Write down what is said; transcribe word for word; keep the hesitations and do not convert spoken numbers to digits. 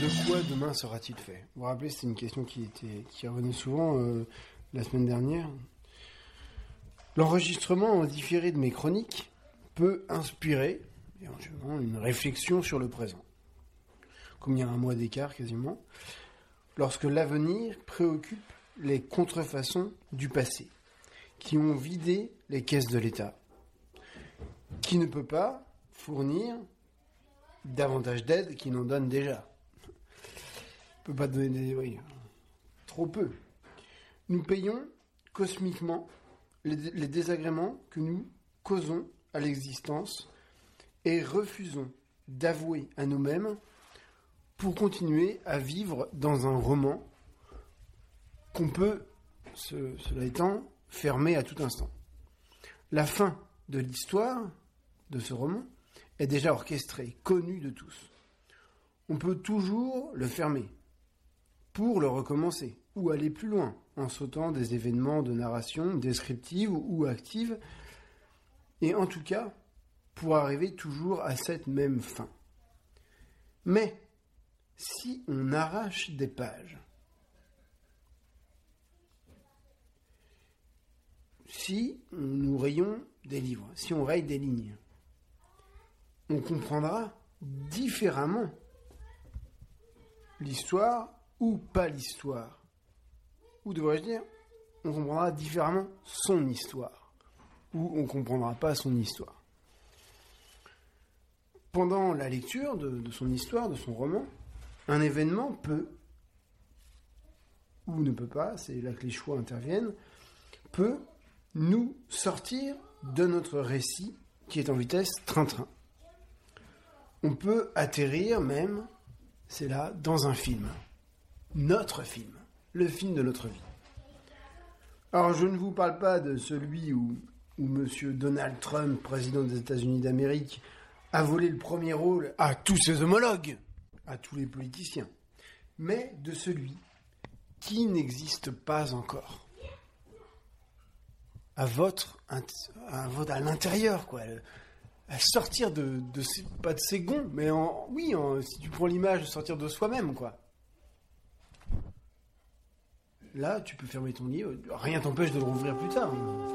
De quoi demain sera-t-il fait? Vous vous rappelez, c'était une question qui était qui revenait souvent euh, la semaine dernière. L'enregistrement en différé de mes chroniques peut inspirer éventuellement une réflexion sur le présent. Comme il y a un mois d'écart quasiment, lorsque l'avenir préoccupe les contrefaçons du passé, qui ont vidé les caisses de l'État, qui ne peut pas fournir davantage d'aide qu'il n'en donne déjà. Ne peut pas donner des... Oui, trop peu. Nous payons cosmiquement les, les désagréments que nous causons à l'existence et refusons d'avouer à nous-mêmes pour continuer à vivre dans un roman qu'on peut, ce, cela étant, fermer à tout instant. La fin de l'histoire de ce roman est déjà orchestrée, connue de tous. On peut toujours le fermer pour le recommencer ou aller plus loin en sautant des événements de narration descriptive ou active et en tout cas pour arriver toujours à cette même fin. Mais si on arrache des pages, si nous rayons des livres, si on raye des lignes, on comprendra différemment l'histoire ou pas l'histoire. Ou devrais-je dire, on comprendra différemment son histoire. Ou on ne comprendra pas son histoire. Pendant la lecture de, de son histoire, de son roman, un événement peut, ou ne peut pas, c'est là que les choix interviennent, peut nous sortir de notre récit qui est en vitesse train-train. On peut atterrir même, c'est là, dans un film. Notre film. Le film de notre vie. Alors, je ne vous parle pas de celui où, où monsieur Donald Trump, président des États-Unis d'Amérique, a volé le premier rôle à tous ses homologues, à tous les politiciens, mais de celui qui n'existe pas encore. À votre, à votre, à l'intérieur, quoi. À sortir de, de ses, pas de ses gonds, mais en, oui, en, si tu prends l'image de sortir de soi-même, quoi. Là, tu peux fermer ton livre, rien t'empêche de le rouvrir plus tard.